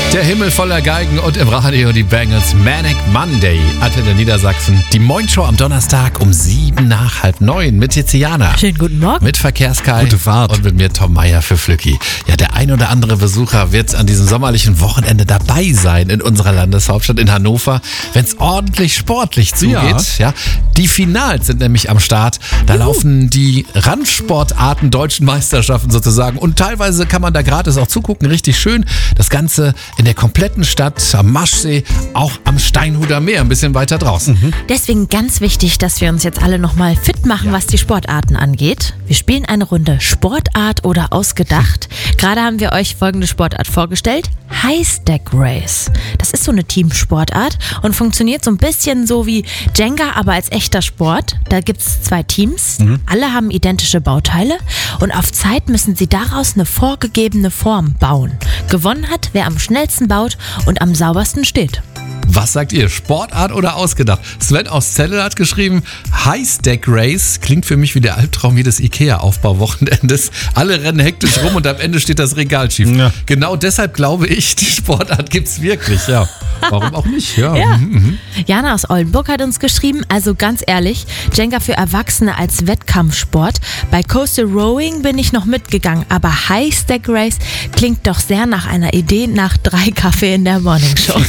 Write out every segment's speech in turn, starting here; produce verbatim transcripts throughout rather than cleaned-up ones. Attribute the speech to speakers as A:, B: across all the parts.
A: Der Himmel voller Geigen und im Radio die Bangles. Manic Monday, Antenne Niedersachsen. Die Morningshow am Donnerstag um sieben nach halb neun mit Tiziana.
B: Schönen guten Morgen.
A: Mit Verkehrskai.
C: Gute Fahrt.
A: Und mit mir Tom Meyer für Flücki. Ja, der ein oder andere Besucher wird an diesem sommerlichen Wochenende dabei sein in unserer Landeshauptstadt in Hannover, wenn es ordentlich sportlich zugeht. Ja. ja. Die Finals sind nämlich am Start. Da Juhu. laufen die Randsportarten deutschen Meisterschaften sozusagen. Und teilweise kann man da gratis auch zugucken. Richtig schön. Das Ganze in der kompletten Stadt, am Maschsee, auch am Steinhuder Meer, ein bisschen weiter draußen. Mhm.
B: Deswegen ganz wichtig, dass wir uns jetzt alle nochmal fit machen, ja. was die Sportarten angeht. Wir spielen eine Runde Sportart oder ausgedacht. Gerade haben wir euch folgende Sportart vorgestellt. High Stack Race. Das ist so eine Teamsportart und funktioniert so ein bisschen so wie Jenga, aber als echter Sport. Da gibt es zwei Teams, mhm. alle haben identische Bauteile und auf Zeit müssen sie daraus eine vorgegebene Form bauen. Gewonnen hat, wer am schnellsten baut und am saubersten steht.
A: Was sagt ihr? Sportart oder ausgedacht? Sven aus Celle hat geschrieben, High Stack Race klingt für mich wie der Albtraum jedes Ikea-Aufbauwochenendes. Alle rennen hektisch rum und am Ende steht das Regal schief. Ja. Genau deshalb glaube ich, die Sportart gibt's wirklich. Ja. Warum auch nicht? Ja.
B: ja.
A: Mhm.
B: Jana aus Oldenburg hat uns geschrieben, also ganz ehrlich, Jenga für Erwachsene als Wettkampfsport. Bei Coastal Rowing bin ich noch mitgegangen, aber High Stack Race klingt doch sehr nach einer Idee nach drei Kaffee in der Morningshow.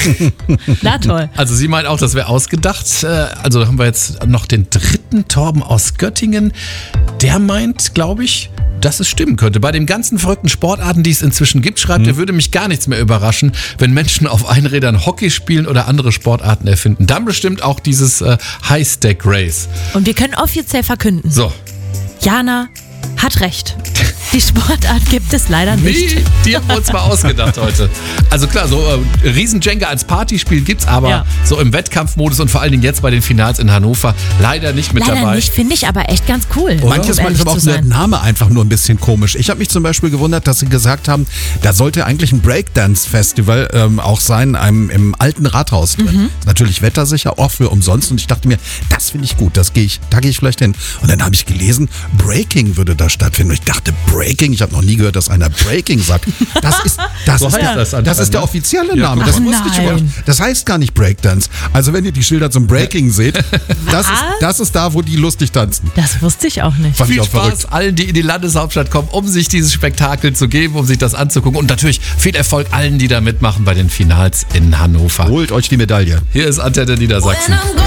B: Na toll.
A: Also sie meint auch, das wäre ausgedacht. Also haben wir jetzt noch den dritten Torben aus Göttingen. Der meint, glaube ich, dass es stimmen könnte. Bei den ganzen verrückten Sportarten, die es inzwischen gibt, schreibt er, mhm. würde mich gar nichts mehr überraschen, wenn Menschen auf Einrädern Hockey spielen oder andere Sportarten erfinden. Dann bestimmt auch dieses äh, High Stack Race.
B: Und wir können offiziell verkünden.
A: So.
B: Jana hat recht. Die Sportart gibt es leider nicht.
A: Nee, die haben wir uns mal ausgedacht heute. Also klar, so äh, Riesen-Jenga als Partyspiel gibt's, aber ja. so im Wettkampfmodus und vor allen Dingen jetzt bei den Finals in Hannover leider nicht mit
B: leider
A: dabei.
B: Leider nicht, finde ich aber echt ganz cool.
C: Und manches Mal ist aber auch der Name einfach nur ein bisschen komisch. Ich habe mich zum Beispiel gewundert, dass sie gesagt haben, da sollte eigentlich ein Breakdance-Festival ähm, auch sein, einem, im alten Rathaus drin. Mhm. Natürlich wettersicher, auch für umsonst. Und ich dachte mir, das finde ich gut, das gehe ich, da gehe ich vielleicht hin. Und dann habe ich gelesen, Breaking würde da stattfinden. Und ich dachte, Breaking, ich habe noch nie gehört, dass einer Breaking sagt. Das ist, das
A: so
C: ist, der,
A: das,
C: das ist der offizielle Name.
A: Ja,
C: das wusste ich schon. Das heißt gar nicht Breakdance. Also wenn ihr die Schilder zum Breaking seht, das ist, das ist da, wo die lustig tanzen.
B: Das wusste ich auch nicht.
A: Fand Viel Spaß verrückt. Allen, die in die Landeshauptstadt kommen, um sich dieses Spektakel zu geben, um sich das anzugucken. Und natürlich viel Erfolg allen, die da mitmachen bei den Finals in Hannover.
C: Holt euch die Medaille.
A: Hier ist Antenne Niedersachsen.